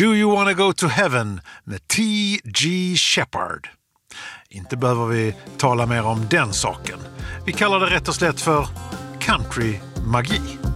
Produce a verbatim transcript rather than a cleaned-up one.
Do You Wanna Go To Heaven med T G Shepard. Inte behöver vi tala mer om den saken. Vi kallar det rätt och slätt för country-magi.